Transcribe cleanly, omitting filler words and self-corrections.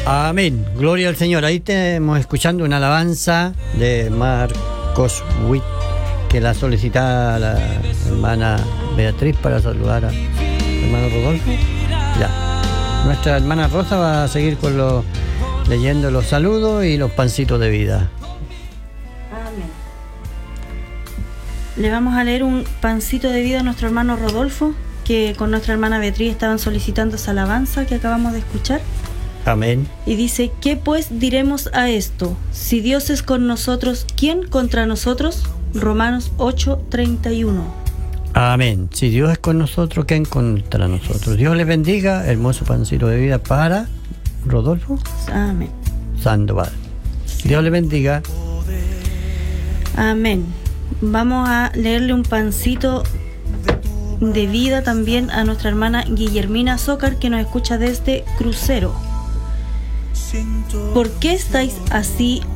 Amén. Gloria al Señor. Ahí estamos escuchando una alabanza de Marcos Witt, que la solicita la hermana Beatriz para saludar al hermano Rodolfo. Ya. Nuestra hermana Rosa va a seguir con leyendo los saludos y los pancitos de vida. Amén. Le vamos a leer un pancito de vida a nuestro hermano Rodolfo, que con nuestra hermana Beatriz estaban solicitando esa alabanza que acabamos de escuchar. Amén. Y dice: ¿qué pues diremos a esto? Si Dios es con nosotros, ¿quién contra nosotros? Romanos 8:31. Amén. Si Dios es con nosotros, ¿quién contra nosotros? Dios les bendiga. Hermoso pancito de vida para Rodolfo. Amén. Sandoval. Dios le bendiga. Amén. Vamos a leerle un pancito de vida también a nuestra hermana Guillermina Zócar, que nos escucha desde Crucero. ¿Por qué estáis así,